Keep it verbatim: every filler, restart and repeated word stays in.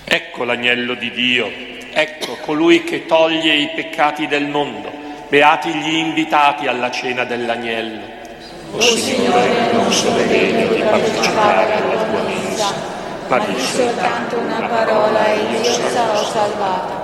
Ecco l'agnello di Dio, ecco colui che toglie i peccati del mondo. Beati gli invitati alla cena dell'agnello. O Signore, non sono degno di partecipare alla tua mensa, ma di soltanto una parola e io sarò salvata.